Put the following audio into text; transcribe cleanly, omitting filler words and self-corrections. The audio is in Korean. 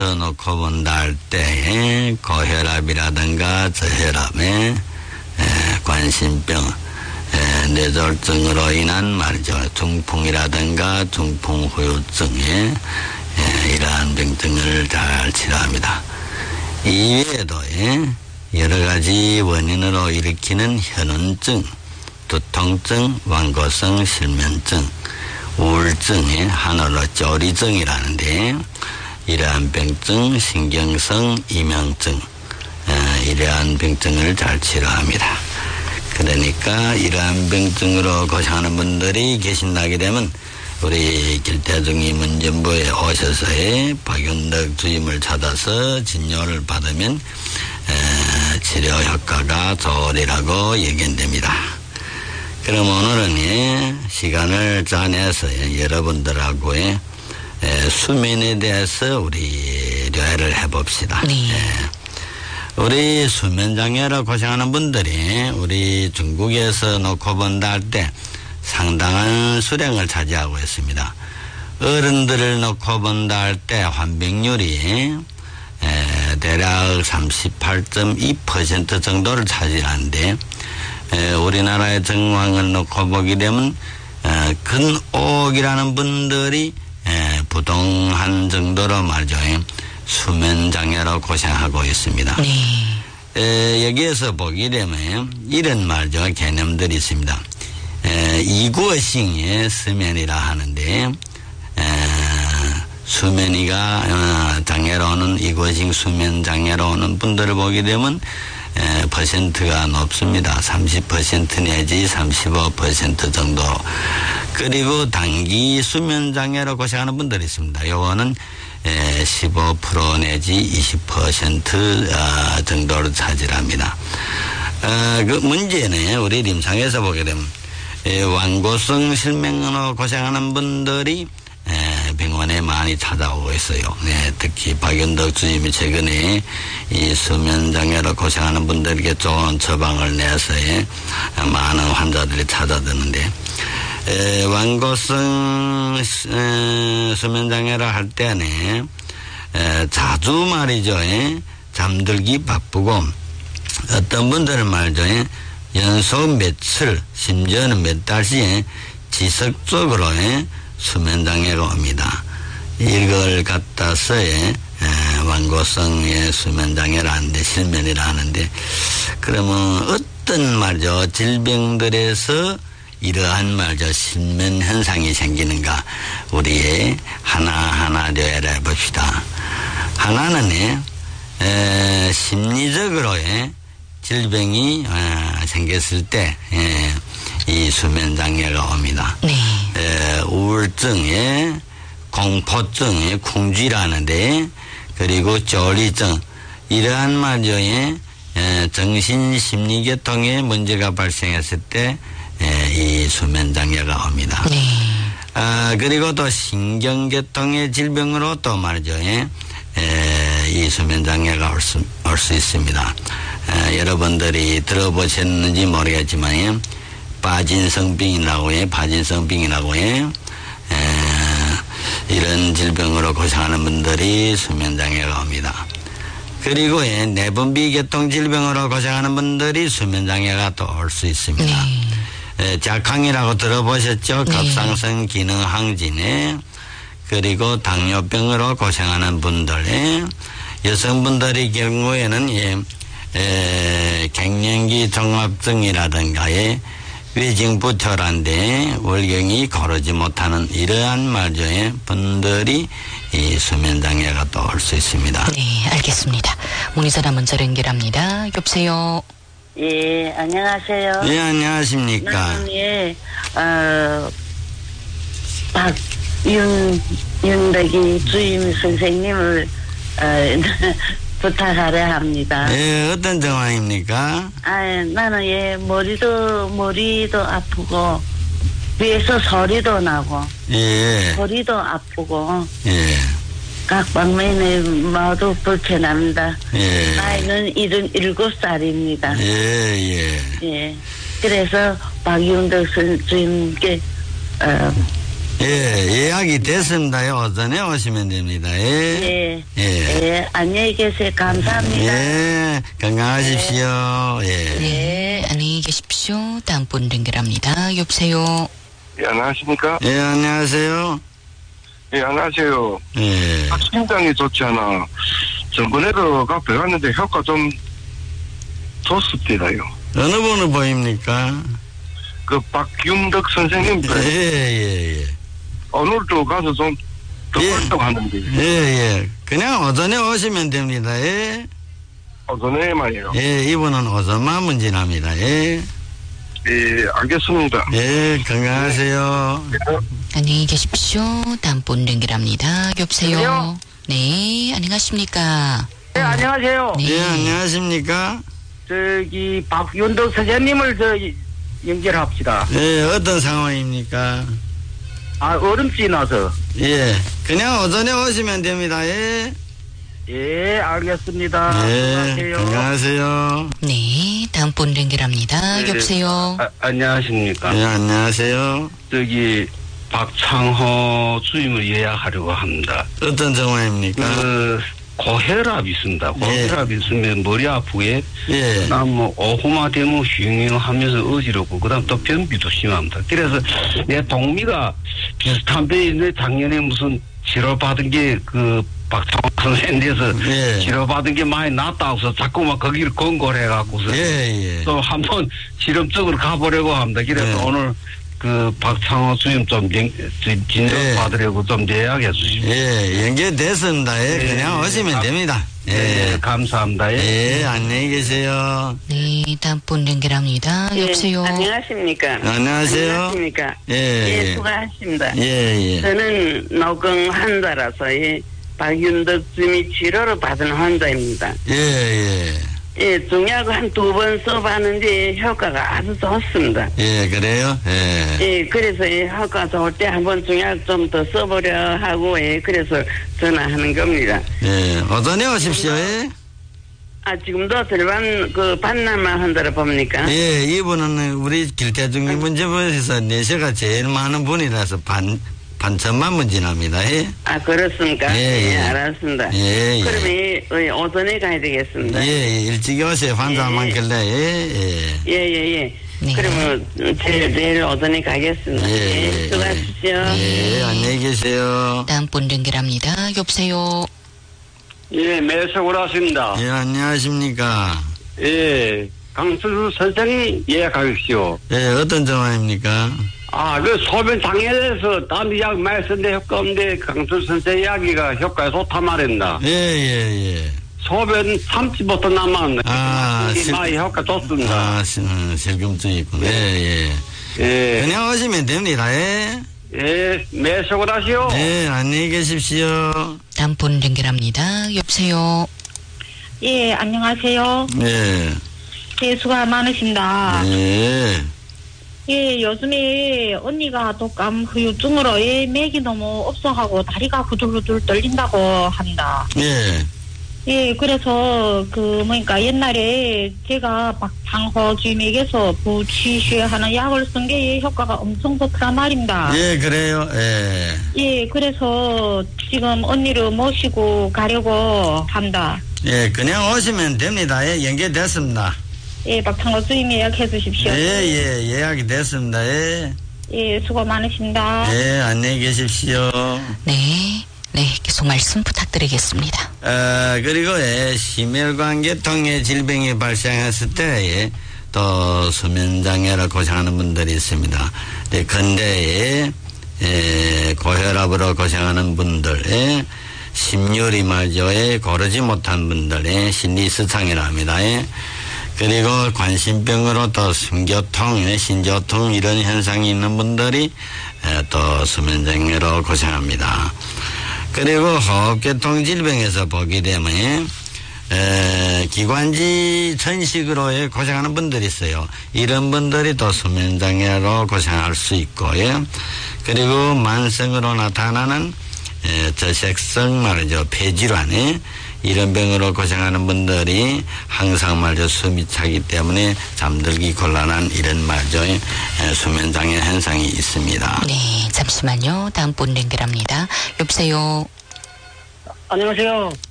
놓고 본다 할 때 고혈압이라든가 저혈압에 관심병, 뇌졸중으로 인한 말이죠. 중풍이라든가 중풍후유증에 이러한 병증을 잘 치료합니다. 이외에도 여러 가지 원인으로 일으키는 현운증, 두통증, 완고성 실면증, 우울증, 하늘로 쪼리증이라는데 이러한 병증, 신경성 이명증, 이러한 병증을 잘 치료합니다. 그러니까 이러한 병증으로 고생하는 분들이 계신다게 되면 우리 길태중이 문전부에 오셔서 박윤덕 주임을 찾아서 진료를 받으면 치료 효과가 좋으리라고 예견됩니다. 그럼 오늘은 시간을 짜내서 여러분들하고 수면에 대해서 우리 료해를 해봅시다. 네. 우리 수면장애로 고생하는 분들이 우리 중국에서 놓고 본다 할 때 상당한 수량을 차지하고 있습니다. 어른들을 놓고 본다 할 때 환병률이 대략 38.2% 정도를 차지하는데 우리나라의 정황을 놓고 보게 되면 근 5억이라는 분들이 부동한 정도로 말이죠. 수면장애로 고생하고 있습니다. 네. 여기에서 보게 되면 이런 말이죠. 개념들이 있습니다. 이구어싱의 수면이라 하는데 수면이가 장애로 오는 이구어싱 수면 장애로 오는 분들을 보게 되면 퍼센트가 높습니다. 30% 내지 35% 정도. 그리고 단기 수면 장애로 고생하는 분들이 있습니다. 요거는 15% 내지 20% 정도를 차지합니다. 그 문제는 우리臨床에서 보게 되면 완고성 실명으로 고생하는 분들이 병원에 많이 찾아오고 있어요. 특히 박윤덕 주임이 최근에 이 수면장애로 고생하는 분들에게 좋은 처방을 내서 많은 환자들이 찾아드는데 완고성 수면장애를 할 때는 자주 말이죠. 잠들기 바쁘고 어떤 분들은 말이죠. 연속 며칠 심지어는 몇 달씩 지속적으로 수면장애가 옵니다. 이걸 갖다서 완고성의 수면장애라 하는데 실면이라 하는데 그러면 어떤 말이죠. 질병들에서 이러한 말이죠. 실면 현상이 생기는가 우리 하나하나 료해를 해봅시다. 하나는 심리적으로의 질병이 생겼을 때 이 수면장애가 옵니다. 네. 우울증에 공포증에 쿵쥐라는데 그리고 조리증 이러한 말이죠. 정신심리계통에 문제가 발생했을 때 이 수면장애가 옵니다. 네. 그리고 또 신경계통의 질병으로 또 말이죠. 이 수면장애가 올 수 있습니다. 여러분들이 들어보셨는지 모르겠지만 파진성병이라고 이런 질병으로 고생하는 분들이 수면장애가 옵니다. 그리고 내분비계통 질병으로 고생하는 분들이 수면장애가 또 올 수 있습니다. 네. 작황이라고 들어보셨죠? 네. 갑상선 기능 항진에 그리고 당뇨병으로 고생하는 분들 여성분들의 경우에는 갱년기 종합증이라든가 외증부혈한데 월경이 고르지 못하는 이러한 말죠. 분들이 이 수면장애가 또 올 수 있습니다. 네, 알겠습니다. 문의전화 먼저 연결합니다. 여보세요. 예, 안녕하세요. 네, 안녕하십니까. 나는 박윤덕이 주임 선생님을 부탁하려 합니다. 네, 어떤 정황입니까? 나는 머리도 아프고 위에서 소리도 나고 허리도 아프고 각 방면에 모두 불편합니다. 나이는 77살입니다. 예. 예. 그래서 박윤덕 선생님께 예, 예약이 됐습니다요. 오전에 오시면 됩니다. 예. 예. 안녕히 계세요. 감사합니다. 예, 건강하십시오. 예. 네, 안녕히 계십시오. 다음 분 연결합니다. 여보세요. 예, 안녕하십니까? 예, 안녕하세요. 예, 안녕하세요. 예. 심장이 좋지 않아. 전번에도 카페 갔는데 효과 좀 좋습니다요. 어느 분을 보입니까? 그 박윤덕 선생님 예. 오늘도 가서 좀 더 활동하는데. 예. 그냥 오전에 오시면 됩니다. 예. 오전에만요. 예, 이분은 오전만 문진합니다. 예. 예, 알겠습니다. 예, 건강하세요. 안녕히 계십시오. 다음 분 연결합니다. 여보세요. 여보세요? 네, 안녕하십니까? 네, 안녕하세요. 네. 예, 안녕하십니까? 저기 박윤덕 선생님을 연결합시다. 예, 어떤 상황입니까? 얼음 지나서. 예, 그냥 오전에 오시면 됩니다. 예. 예, 알겠습니다. 예, 안녕하세요. 건강하세요. 네, 다음 분 연결합니다. 여보세요. 안녕하십니까. 예, 안녕하세요. 저기 박창호 주임을 예약하려고 합니다. 어떤 정황입니까? 고혈압 있습니다. 고혈압 있으면 머리 아프게, 예. 그다음 오후만 되면 흉흉하면서 어지럽고, 그다음 또 변비도 심합니다. 그래서 내 동미가 비슷한 병인데 작년에 무슨 치료받은 게 박창호 선생님께서 예. 치료받은 게 많이 낫다고 해서 자꾸만 거기를 권고를 해갖고서 예. 또 한번 실험적으로 가보려고 합니다. 그래서 네. 오늘 박창호 주임 좀 진정 받으려고 좀 예약해 주십시오. 예, 연결됐습니다. 예, 그냥 오시면 됩니다. 예. 네, 감사합니다. 예, 안녕히 계세요. 네, 다음 분 연결합니다. 여보세요. 안녕하십니까? 안녕하세요. 안녕하십니까? 예. 수고하십니다. 예. 저는 노경 환자라서 박윤덕 주임이 치료를 받은 환자입니다. 예. 예, 중약 한 2번 써봤는데 효과가 아주 좋습니다. 예, 그래요? 예. 예, 그래서 효과 좋을 때 한번 중약 좀 더 써보려 하고, 그래서 전화하는 겁니다. 예, 오전에 오십시오. 예. 지금도 절반 반나마 환자를 봅니까? 예, 이분은 우리 길태중기 문제부에서 내세가 제일 많은 분이라서 반천만 문진합니다. 예. 그렇습니까? 예. 알았습니다. 예. 그러면 오전에 가야 되겠습니다. 예, 일찍 오세요. 환자 많길래. 예. 네. 그러면 내일 오전에 가겠습니다. 예. 수고하십시오. 예, 안녕히 계세요. 다음 분 연결합니다. 여보세요. 예, 매석으로 왔습니다. 예, 안녕하십니까? 예, 강철수 선생님 예약하십시오. 예, 어떤 정황입니까? 소변 장애에 대해서 딴 약 많이 썼는데 효과 없는데 강철수 선생 이야기가 효과가 좋다 말입니다. 예. 소변 30부터 남았는데 많이 효과 좋습니다. 실금증이 있구나. 예. 그냥 오시면 됩니다. 예, 매석으로 하시오. 예, 안녕히 계십시오. 다음 분 연결합니다. 여보세요. 예, 안녕하세요. 예, 수고 많으십니다. 예, 요즘에 언니가 독감 후유증으로 맥이 너무 없어하고 다리가 후들후들 떨린다고 합니다. 그래서 옛날에 제가 박창호 주임에게서 부치쉬하는 약을 쓴 게 효과가 엄청 좋더란 말입니다. 예, 그래요. 그래서 지금 언니를 모시고 가려고 합니다. 예, 그냥 오시면 됩니다. 예, 연결됐습니다. 박창호 주임 예약해 주십시오. 예약이 됐습니다. 수고 많으십니다. 예, 안녕히 계십시오. 네, 계속 말씀 부탁드리겠습니다. 그리고 심혈관계통의 질병이 발생했을 때 또 수면장애로 고생하는 분들이 있습니다. 근대에 고혈압으로 고생하는 분들, 심유리 말조에 고르지 못한 분들의 심리失常이라 합니다. 그리고 관심병으로 또 숨교통, 신조통 이런 현상이 있는 분들이 또 수면장애로 고생합니다. 그리고 호흡계통 질병에서 보게 되면 기관지 전식으로 고생하는 분들이 있어요. 이런 분들이 또 수면장애로 고생할 수 있고요. 그리고 만성으로 나타나는 저색성 말이죠. 폐질환, 이런 병으로 고생하는 분들이 항상 말이죠 숨이 차기 때문에 잠들기 곤란한 이런 말이죠 수면장애 현상이 있습니다. 네, 잠시만요. 다음 분 연결합니다. 여보세요. 안녕하세요.